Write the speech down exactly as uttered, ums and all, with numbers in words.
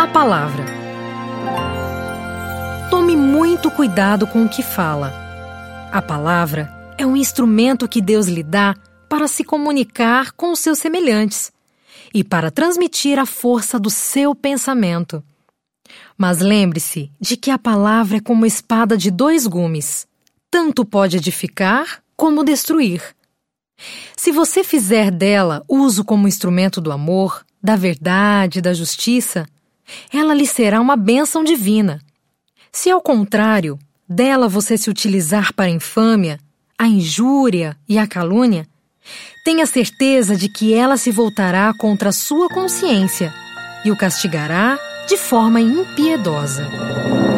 A palavra. Tome muito cuidado com o que fala. A palavra é um instrumento que Deus lhe dá para se comunicar com os seus semelhantes e para transmitir a força do seu pensamento. Mas lembre-se de que a palavra é como espada de dois gumes. Tanto pode edificar como destruir. Se você fizer dela uso como instrumento do amor, da verdade, da justiça, ela lhe será uma bênção divina. Se, ao contrário, dela você se utilizar para a infâmia, a injúria e a calúnia, tenha certeza de que ela se voltará contra a sua consciência e o castigará de forma impiedosa.